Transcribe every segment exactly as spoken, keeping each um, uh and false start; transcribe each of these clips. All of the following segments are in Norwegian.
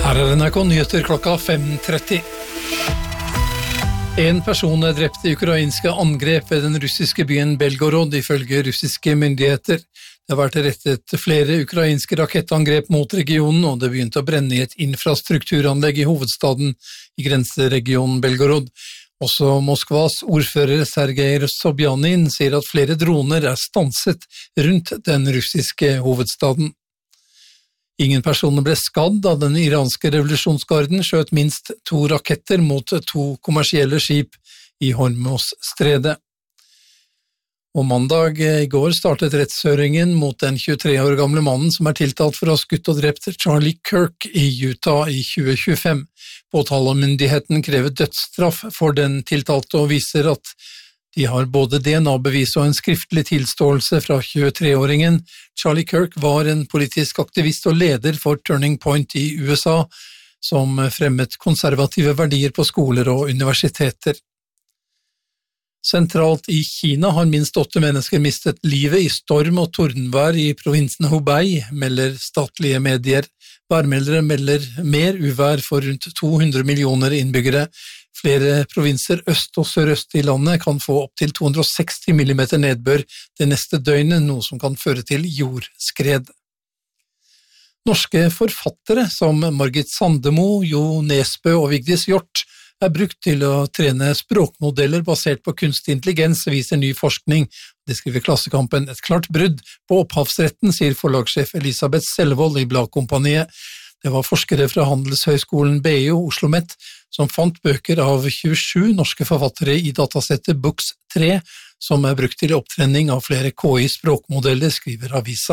Her er N R K Nyheter klokka fem tretti. En person er drept i ukrainske angrep ved den russiske byen Belgorod, ifølge russiske myndigheter. Det har vært rettet flere ukrainske rakettangrep mot regionen, og det begynte å brenne i et infrastrukturanlegg i hovedstaden i grenseregionen Belgorod. Også Moskvas ordfører Sergej Sobjanin sier at flere droner er stanset rundt den russiske hovedstaden. Ingen personer ble skadd da den iranske revolusjonsgarden skjøt minst to raketter mot to kommersielle skip i Hormuzstredet. Og mandag i går startet rettshøringen mot den tjuetre år gamle mannen som er tiltalt for å ha skutt og drept Charlie Kirk i Utah i tjue tjuefem. Påtalemyndigheten krever dødsstraff for den tiltalte og viser at de har både D N A-bevis og en skriftlig tilståelse fra tjuetre-åringen. Charlie Kirk var en politisk aktivist og leder for Turning Point i U S A, som fremmet konservative verdier på skoler og universiteter. Sentralt i Kina har minst åtte mennesker mistet livet i storm og tordenvær i provinsen Hubei, melder statlige medier. Værmeldere melder mer uvær for rundt to hundre millioner innbyggere. Flere provinser øst og sørøst i landet kan få opp til to hundre og seksti millimeter nedbør det neste døgnet, noe som kan føre til jordskred. Norske forfattere som Margit Sandemo, Jo Nesbø og Vigdis Hjorth er brukt til å trene språkmodeller basert på kunstig intelligens, viser ny forskning. Det skriver Klassekampen. Et klart brudd på opphavsretten, sier forlagssjef Elisabeth Selvold i Bladkompaniet. Det var forskere fra Handelshøyskolen B I O Oslomet som fant bøker av tjuesju norske forfattere i datasettet Books tre, som er brukt til opptrening av flere K I-språkmodeller, skriver avisa.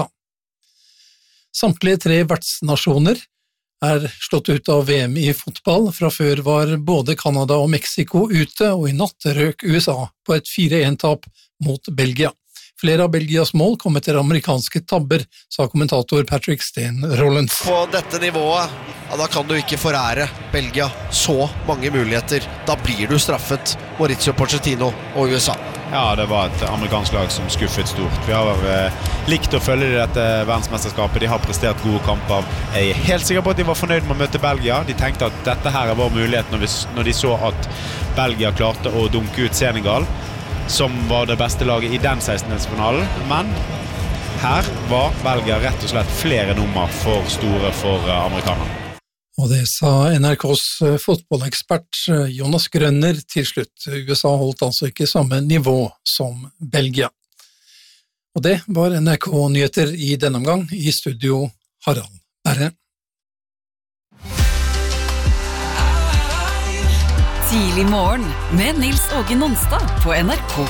Samtlige tre vertsnasjoner er slått ut av V M i fotball. Fra før var både Canada og Mexico ute, og i natt røk U S A på et fire en-tap mot Belgia. Flere av Belgias mål kom etter amerikanske tabber, sa kommentator Patrick Steen Rollins. På dette nivået, ja, da kan du ikke forære Belgia så mange muligheter. Da blir du straffet, Maurizio Pochettino og U S A. Ja, det var et amerikansk lag som skuffet stort. Vi har eh, likt å følge dette verdensmesterskapet. De har prestert gode kamper. Jeg er helt sikker på at de var fornøyd med å møte Belgia. De tenkte at dette her er vår mulighet når, vi, når de så at Belgia klarte å dunke ut Senegal, som var det beste laget i den sekstendedelsfinalen. Men her var Belgia rett og slett flere nummer for store for amerikanerne. Og det sa N R K's fotballekspert Jonas Grønner til slutt. U S A holdt altså ikke samme nivå som Belgia. Og det var N R K Nyheter i denne omgang. I studio Harald Berre. Tidlig morgen med Nils Åge Nonstad på N R K.